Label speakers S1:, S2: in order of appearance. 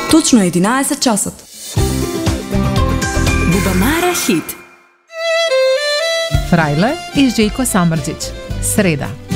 S1: Точно 11 часот.
S2: Бубамара хит.
S3: Фрајле и Жејко Самрџиć. Среда.